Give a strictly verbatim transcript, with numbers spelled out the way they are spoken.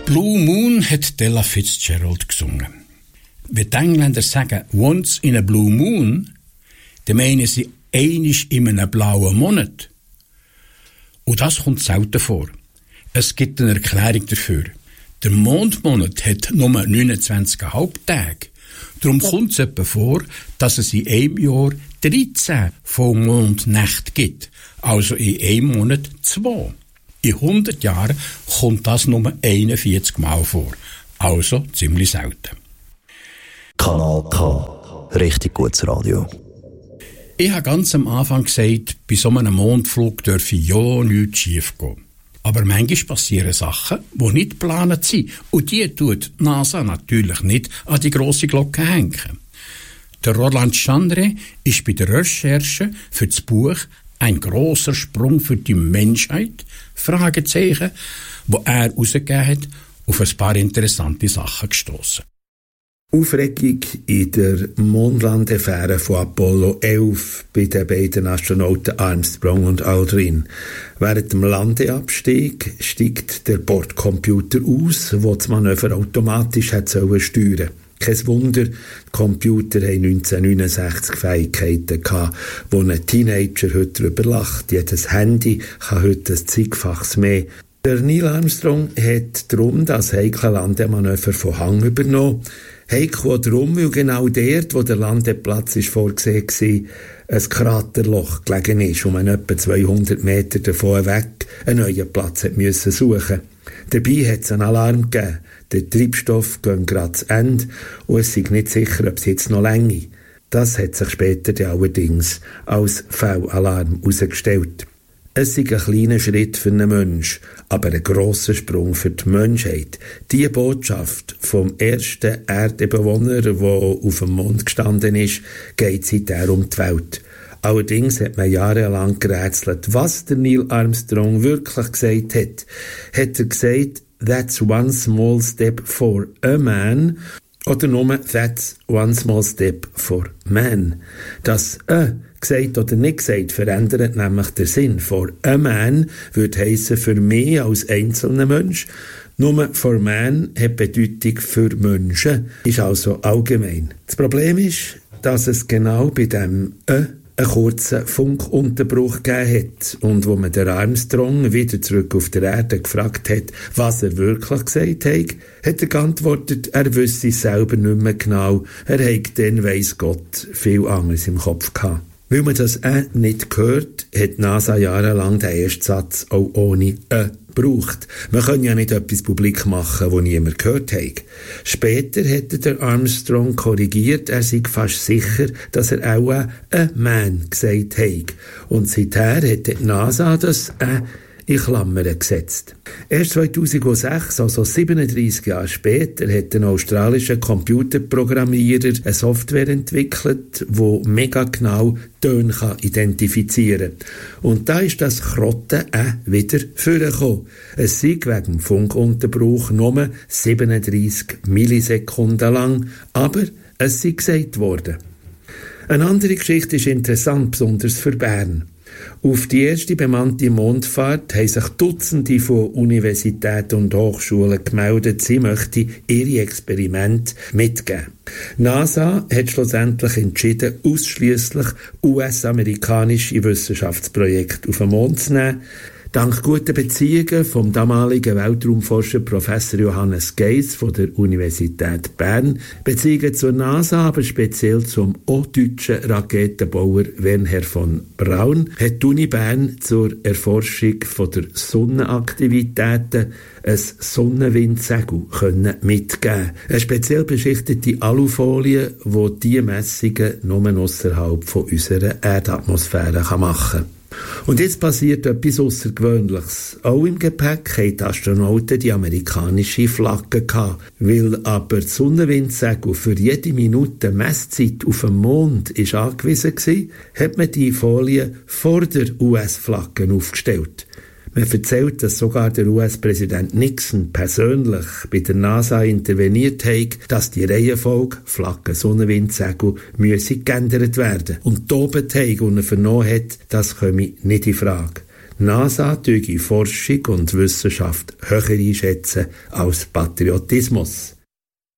Blue Moon hat Ella Fitzgerald gesungen. Wenn die Engländer sagen «once in a blue moon», dann meinen sie «einisch in einem blauen Monat». Und das kommt selten vor. Es gibt eine Erklärung dafür. Der Mondmonat hat nur neunundzwanzig Komma fünf Tage. Darum kommt es etwa vor, dass es in einem Jahr dreizehn Vollmondnächte gibt. Also in einem Monat zwei. In hundert Jahren kommt das nur einundvierzig Mal vor. Also ziemlich selten. Kanal K. Richtig gutes Radio. Ich habe ganz am Anfang gesagt, bei so einem Mondflug dürfe ja nichts schief gehen. Aber manchmal passieren Sachen, die nicht geplant sind. Und die tut die NASA natürlich nicht an die grosse Glocke hängen. Der Roland Chandre ist bei der Recherche für das Buch «Ein grosser Sprung für die Menschheit?» Fragezeichen, wo er herausgegeben hat, auf ein paar interessante Sachen gestossen. Aufregung in der Mondlandeaffäre von Apollo elf bei den beiden Astronauten Armstrong und Aldrin. Während dem Landeabstieg steigt der Bordcomputer aus, wo das Manöver automatisch hat steuern sollen. Kein Wunder, die Computer hatten neunzehnhundertneunundsechzig Fähigkeiten gehabt, wo ein Teenager heute darüber lacht. Jedes Handy kann heute ein zigfaches mehr. Der Neil Armstrong hat darum das heikle Landemanöver von Hang übernommen. Heikel darum, weil genau dort, wo der Landeplatz ist vorgesehen war, ein Kraterloch gelegen ist und man etwa zweihundert Meter davon weg einen neuen Platz hat müssen suchen. Dabei hat es einen Alarm gegeben. Der Treibstoff geht gerade zu Ende und es ist nicht sicher, ob es jetzt noch länger. Das hat sich später allerdings als Fehlalarm herausgestellt. Es ist ein kleiner Schritt für einen Mensch, aber ein grosser Sprung für die Menschheit. Die Botschaft vom ersten Erdenbewohner, der auf dem Mond gestanden ist, geht seither um die Welt. Allerdings hat man jahrelang gerätselt, was der Neil Armstrong wirklich gesagt hat. Hat er gesagt, «That's one small step for a man» oder nur «That's one small step for man». Das «a» gesagt oder nicht gesagt verändert nämlich den Sinn. «For a man» würde heissen «für mich als einzelner Mensch». Nur «for man» hat Bedeutung «für Menschen», ist also allgemein. Das Problem ist, dass es genau bei dem «a» einen kurzen Funkunterbruch gegeben hat und wo man den Armstrong wieder zurück auf der Erde gefragt hat, was er wirklich gesagt hat, hat er geantwortet, er wüsste es selber nicht mehr genau, er hätte dann, weiss Gott, viel anderes im Kopf gehabt. Weil man das «äh» nicht gehört, hat NASA jahrelang den ersten Satz auch ohne «äh» gebraucht. Man kann ja nicht etwas publik machen, das niemand gehört hat. Später hätte der Armstrong korrigiert, er sei fast sicher, dass er auch «a man» gesagt hat. Und seither hat die NASA das «äh» in Klammern gesetzt. Erst zweitausendsechs, also siebenunddreissig Jahre später, hat ein australischer Computerprogrammierer eine Software entwickelt, die mega genau Töne identifizieren kann. Und da ist das Krotte «äh» wieder vorgekommen. Es sei wegen dem Funkunterbruch nur siebenunddreissig Millisekunden lang, aber es sei gesagt worden. Eine andere Geschichte ist interessant, besonders für Bern. Auf die erste bemannte Mondfahrt haben sich Dutzende von Universitäten und Hochschulen gemeldet, sie möchten ihre Experimente mitgeben. NASA hat schlussendlich entschieden, ausschliesslich U S-amerikanische Wissenschaftsprojekte auf den Mond zu nehmen. Dank guter Beziehungen vom damaligen Weltraumforscher Professor Johannes Geiss von der Universität Bern, Beziehungen zur NASA, aber speziell zum auch deutschen Raketenbauer Wernher von Braun, hat die Uni Bern zur Erforschung von der Sonnenaktivitäten ein Sonnenwindsegel können mitgeben. Eine speziell beschichtete Alufolie, die diese Messungen nur ausserhalb von unserer Erdatmosphäre machen kann. Und jetzt passiert etwas Außergewöhnliches. Auch im Gepäck hatten die Astronauten die amerikanische Flagge gehabt. Weil aber das Sonnenwindsegel für jede Minute Messzeit auf dem Mond ist angewiesen war, hat man die Folie vor der U S-Flagge aufgestellt. Man erzählt, dass sogar der U S-Präsident Nixon persönlich bei der NASA interveniert hat, dass die Reihenfolge Flagge, Sonnenwindsegel müsse geändert werden. Und die Oberteig, die er vernommen hat, das komme nicht in Frage. NASA tue Forschung und Wissenschaft höher einschätzen als Patriotismus.